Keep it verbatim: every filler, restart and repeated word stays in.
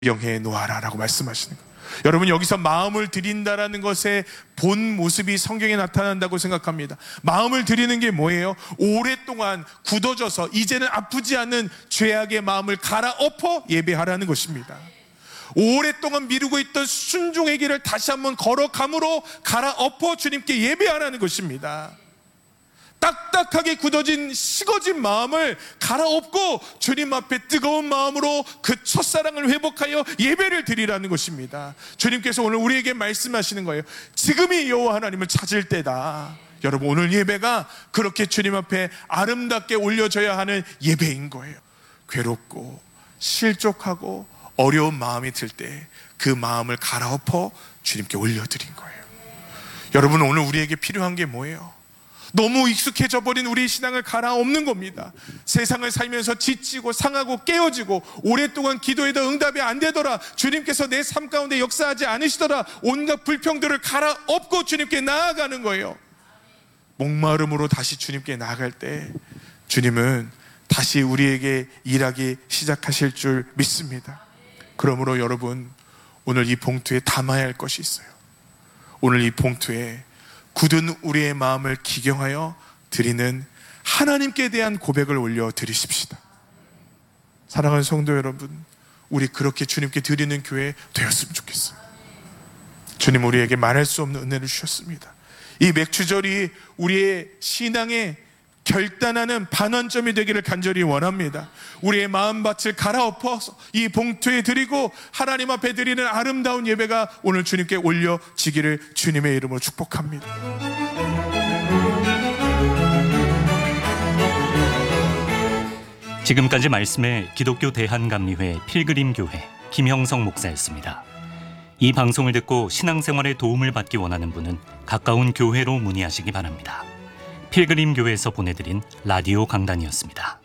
영해 놓아라라고 말씀하시는 거예요. 여러분, 여기서 마음을 드린다라는 것의 본 모습이 성경에 나타난다고 생각합니다. 마음을 드리는 게 뭐예요? 오랫동안 굳어져서 이제는 아프지 않는 죄악의 마음을 갈아엎어 예배하라는 것입니다. 오랫동안 미루고 있던 순종의 길을 다시 한번 걸어감으로 갈아엎어 주님께 예배하라는 것입니다. 딱딱하게 굳어진 식어진 마음을 갈아엎고 주님 앞에 뜨거운 마음으로 그 첫사랑을 회복하여 예배를 드리라는 것입니다. 주님께서 오늘 우리에게 말씀하시는 거예요. 지금이 여호와 하나님을 찾을 때다. 여러분, 오늘 예배가 그렇게 주님 앞에 아름답게 올려져야 하는 예배인 거예요. 괴롭고 실족하고 어려운 마음이 들 때 그 마음을 갈아엎어 주님께 올려드린 거예요. 여러분, 오늘 우리에게 필요한 게 뭐예요? 너무 익숙해져 버린 우리 신앙을 갈아엎는 겁니다. 세상을 살면서 지치고 상하고 깨어지고 오랫동안 기도해도 응답이 안 되더라, 주님께서 내 삶 가운데 역사하지 않으시더라, 온갖 불평들을 갈아엎고 주님께 나아가는 거예요. 목마름으로 다시 주님께 나아갈 때 주님은 다시 우리에게 일하기 시작하실 줄 믿습니다. 그러므로 여러분, 오늘 이 봉투에 담아야 할 것이 있어요. 오늘 이 봉투에 굳은 우리의 마음을 기경하여 드리는 하나님께 대한 고백을 올려 드리십시다. 사랑하는 성도 여러분, 우리 그렇게 주님께 드리는 교회 되었으면 좋겠어요. 주님, 우리에게 말할 수 없는 은혜를 주셨습니다. 이 맥주절이 우리의 신앙의 결단하는 반환점이 되기를 간절히 원합니다. 우리의 마음밭을 갈아엎어서 이 봉투에 드리고 하나님 앞에 드리는 아름다운 예배가 오늘 주님께 올려지기를 주님의 이름으로 축복합니다. 지금까지 말씀에 기독교 대한감리회 필그림교회 김형성 목사였습니다. 이 방송을 듣고 신앙생활에 도움을 받기 원하는 분은 가까운 교회로 문의하시기 바랍니다. 필그림 교회에서 보내드린 라디오 강단이었습니다.